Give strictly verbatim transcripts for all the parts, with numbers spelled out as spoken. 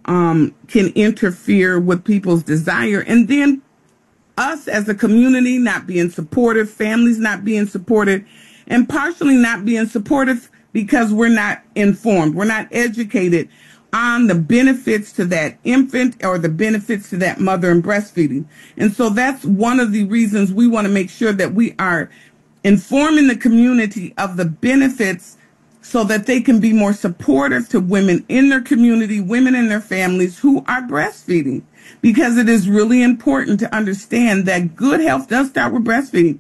um, can interfere with people's desire. And then us as a community not being supportive, families not being supportive, and partially not being supportive because we're not informed, we're not educated on the benefits to that infant or the benefits to that mother in breastfeeding. And so that's one of the reasons we want to make sure that we are informing the community of the benefits so that they can be more supportive to women in their community, women in their families who are breastfeeding, because it is really important to understand that good health does start with breastfeeding.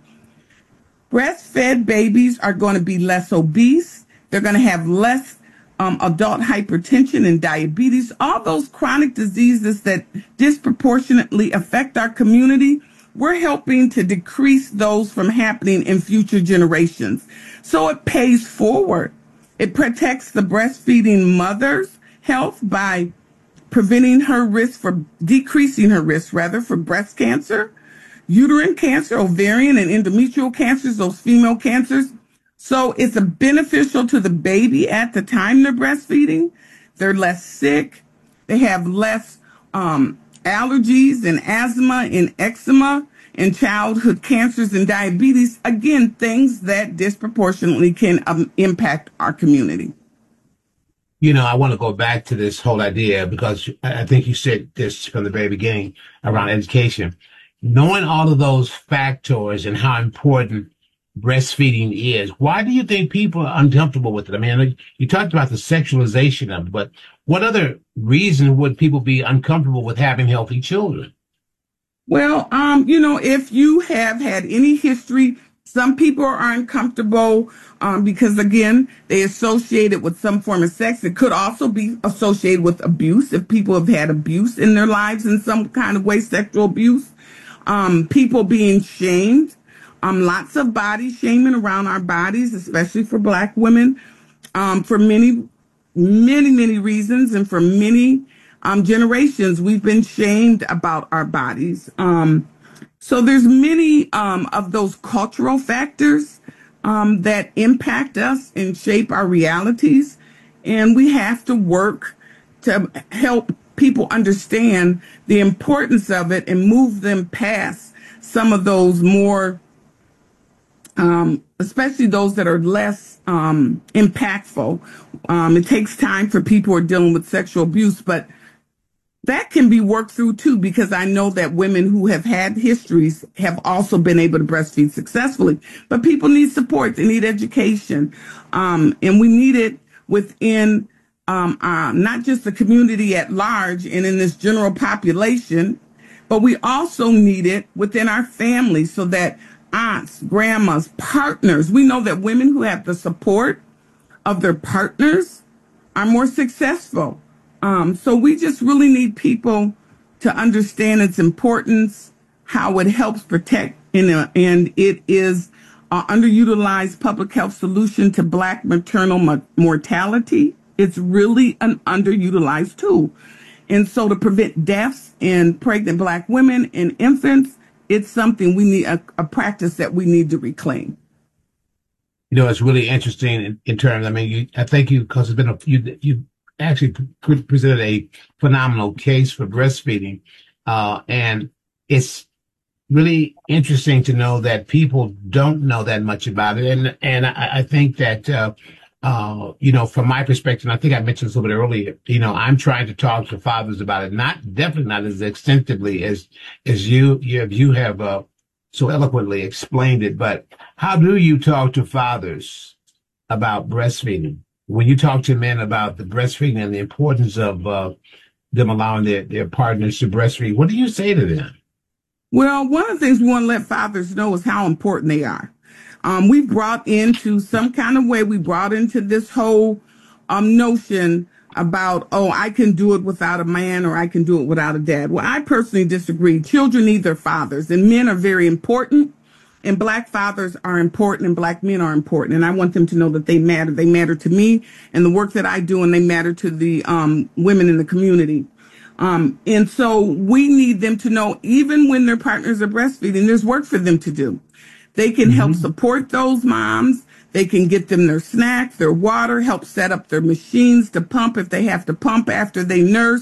Breastfed babies are going to be less obese. They're going to have less um, adult hypertension and diabetes, all those chronic diseases that disproportionately affect our community. We're helping to decrease those from happening in future generations. So it pays forward. It protects the breastfeeding mother's health by preventing her risk for decreasing her risk, rather, for breast cancer, uterine cancer, ovarian and endometrial cancers, those female cancers. So it's a beneficial to the baby at the time they're breastfeeding. They're less sick. They have less um, allergies and asthma and eczema and childhood cancers and diabetes. Again, things that disproportionately can um, impact our community. You know, I want to go back to this whole idea because I think you said this from the very beginning around education. Knowing all of those factors and how important breastfeeding is, why do you think people are uncomfortable with it? I mean, you talked about the sexualization of it, but what other reason would people be uncomfortable with having healthy children? Well, um, you know, if you have had any history, some people are uncomfortable um, because, again, they associate it with some form of sex. It could also be associated with abuse if people have had abuse in their lives in some kind of way, sexual abuse. Um, people being shamed, um, lots of body shaming around our bodies, especially for Black women, um, for many, many, many reasons. And for many um, generations, we've been shamed about our bodies. Um, so there's many um, of those cultural factors um, that impact us and shape our realities. And we have to work to help people understand the importance of it and move them past some of those more, um, especially those that are less um, impactful. Um, it takes time for people who are dealing with sexual abuse, but that can be worked through too, because I know that women who have had histories have also been able to breastfeed successfully. But people need support. They need education. Um, and we need it within Um, uh, not just the community at large and in this general population, but we also need it within our families so that aunts, grandmas, partners, we know that women who have the support of their partners are more successful. Um, so we just really need people to understand its importance, how it helps protect, and, uh, and it is an underutilized public health solution to Black maternal mo- mortality. It's really an underutilized tool. And so to prevent deaths in pregnant Black women and infants, it's something we need, a, a practice that we need to reclaim. You know, it's really interesting in, in terms, I mean, you, I think you, because it's been a, you, you actually pre- presented a phenomenal case for breastfeeding. Uh, and it's really interesting to know that people don't know that much about it. And, and I, I think that, uh, Uh, you know, from my perspective, and I think I mentioned this a little bit earlier, you know, I'm trying to talk to fathers about it, not definitely not as extensively as, as you, you, you have, uh, so eloquently explained it. But how do you talk to fathers about breastfeeding? When you talk to men about the breastfeeding and the importance of, uh, them allowing their, their partners to breastfeed, what do you say to them? Well, one of the things we want to let fathers know is how important they are. Um, we brought into some kind of way, we brought into this whole um, notion about, oh, I can do it without a man or I can do it without a dad. Well, I personally disagree. Children need their fathers, and men are very important, and Black fathers are important, and Black men are important. And I want them to know that they matter. They matter to me and the work that I do, and they matter to the um, women in the community. Um, and so we need them to know, even when their partners are breastfeeding, there's work for them to do. They can mm-hmm. help support those moms. They can get them their snacks, their water, help set up their machines to pump if they have to pump after they nurse.